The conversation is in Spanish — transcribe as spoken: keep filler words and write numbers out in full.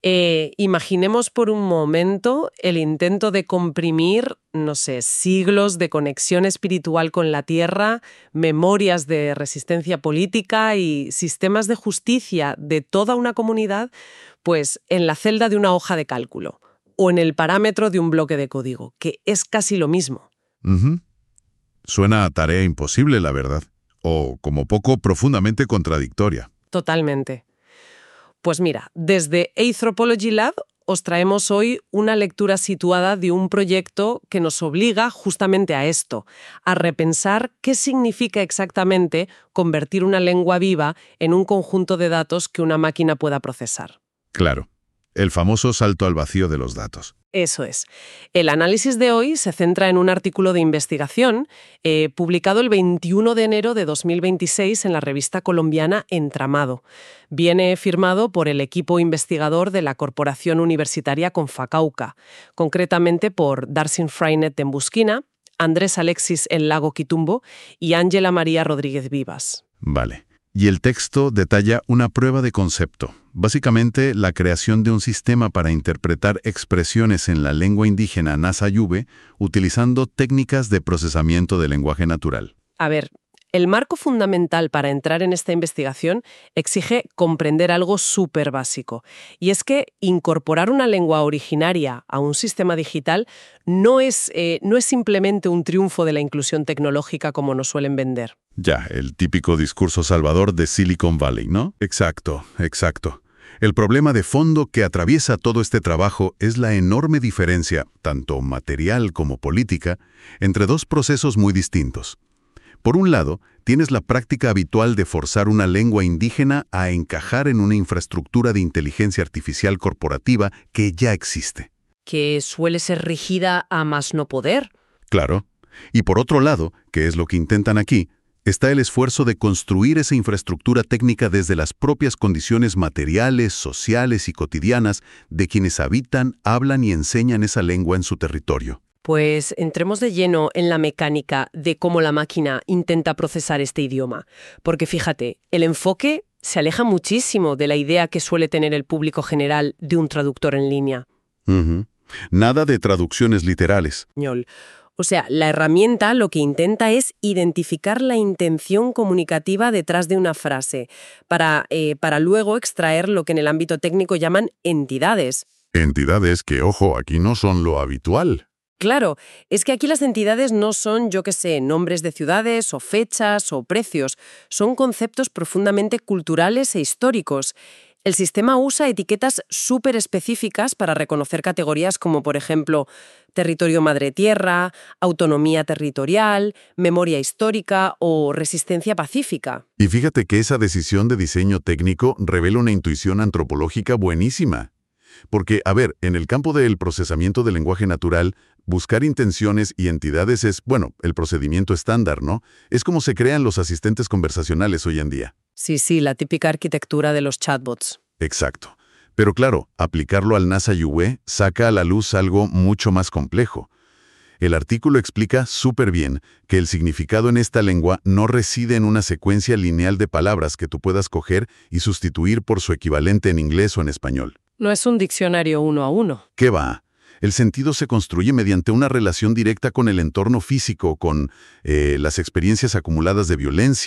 Eh, imaginemos por un momento el intento de comprimir, no sé, siglos de conexión espiritual con la tierra, memorias de resistencia política y sistemas de justicia de toda una comunidad, pues en la celda de una hoja de cálculo o en el parámetro de un bloque de código, que es casi lo mismo. Ujú. Suena a tarea imposible, la verdad. O, como poco, profundamente contradictoria. Totalmente. Pues mira, desde Anthropology Lab os traemos hoy una lectura situada de un proyecto que nos obliga justamente a esto, a repensar qué significa exactamente convertir una lengua viva en un conjunto de datos que una máquina pueda procesar. Claro. El famoso salto al vacío de los datos. Eso es. El análisis de hoy se centra en un artículo de investigación eh, publicado el veintiuno de enero de dos mil veintiséis en la revista colombiana Entramado. Viene firmado por el equipo investigador de la Corporación Universitaria Confacauca, concretamente por Darcy Freinet de Embusquina, Andrés Alexis en Lago Quitumbo y Ángela María Rodríguez Vivas. Vale. Y el texto detalla una prueba de concepto, básicamente la creación de un sistema para interpretar expresiones en la lengua indígena Nasa-Yuwe utilizando técnicas de procesamiento de lenguaje natural. A ver, el marco fundamental para entrar en esta investigación exige comprender algo súper básico, y es que incorporar una lengua originaria a un sistema digital no es, eh, no es simplemente un triunfo de la inclusión tecnológica como nos suelen vender. Ya, el típico discurso salvador de Silicon Valley, ¿no? Exacto, exacto. El problema de fondo que atraviesa todo este trabajo es la enorme diferencia, tanto material como política, entre dos procesos muy distintos. Por un lado, tienes la práctica habitual de forzar una lengua indígena a encajar en una infraestructura de inteligencia artificial corporativa que ya existe. Que suele ser rígida a más no poder. Claro. Y por otro lado, que es lo que intentan aquí, está el esfuerzo de construir esa infraestructura técnica desde las propias condiciones materiales, sociales y cotidianas de quienes habitan, hablan y enseñan esa lengua en su territorio. Pues entremos de lleno en la mecánica de cómo la máquina intenta procesar este idioma. Porque fíjate, el enfoque se aleja muchísimo de la idea que suele tener el público general de un traductor en línea. Uh-huh. Nada de traducciones literales. O sea, la herramienta lo que intenta es identificar la intención comunicativa detrás de una frase, para, eh, para luego extraer lo que en el ámbito técnico llaman entidades. Entidades que, ojo, aquí no son lo habitual. Claro, es que aquí las entidades no son, yo qué sé, nombres de ciudades o fechas o precios, son conceptos profundamente culturales e históricos. El sistema usa etiquetas súper específicas para reconocer categorías como, por ejemplo, territorio madre-tierra, autonomía territorial, memoria histórica o resistencia pacífica. Y fíjate que esa decisión de diseño técnico revela una intuición antropológica buenísima. Porque, a ver, en el campo del procesamiento del lenguaje natural, buscar intenciones y entidades es, bueno, el procedimiento estándar, ¿no? Es como se crean los asistentes conversacionales hoy en día. Sí, sí, la típica arquitectura de los chatbots. Exacto. Pero claro, aplicarlo al Nasa-Yuwe saca a la luz algo mucho más complejo. El artículo explica súper bien que el significado en esta lengua no reside en una secuencia lineal de palabras que tú puedas coger y sustituir por su equivalente en inglés o en español. No es un diccionario uno a uno. ¿Qué va? El sentido se construye mediante una relación directa con el entorno físico, con eh, las experiencias acumuladas de violencia,